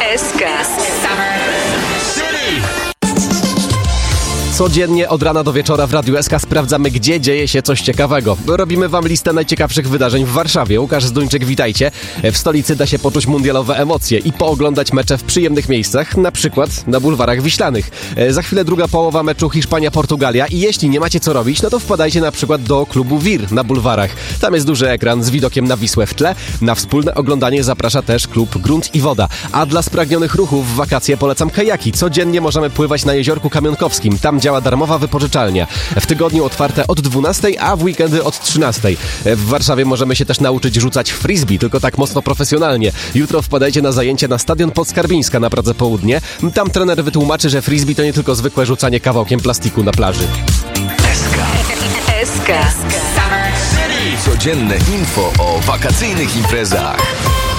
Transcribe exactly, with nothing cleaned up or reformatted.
S K. Codziennie od rana do wieczora w Radiu S K sprawdzamy, gdzie dzieje się coś ciekawego. Robimy wam listę najciekawszych wydarzeń w Warszawie. Łukasz Zduńczyk, witajcie. W stolicy da się poczuć mundialowe emocje i pooglądać mecze w przyjemnych miejscach, na przykład na bulwarach wiślanych. Za chwilę druga połowa meczu Hiszpania-Portugalia i jeśli nie macie co robić, no to wpadajcie na przykład do klubu Wir na bulwarach. Tam jest duży ekran z widokiem na Wisłę w tle. Na wspólne oglądanie zaprasza też klub Grunt i Woda. A dla spragnionych ruchów w wakacje polecam kajaki. Codziennie możemy pływać na jeziorku Kamionkowskim. Tam działa darmowa wypożyczalnia. W tygodniu otwarte od dwunastej, a w weekendy od trzynastej. W Warszawie możemy się też nauczyć rzucać frisbee, tylko tak mocno profesjonalnie. Jutro wpadajcie na zajęcie na Stadion Podskarbińska na Pradze Południe. Tam trener wytłumaczy, że frisbee to nie tylko zwykłe rzucanie kawałkiem plastiku na plaży. S K. Codzienne info o wakacyjnych imprezach.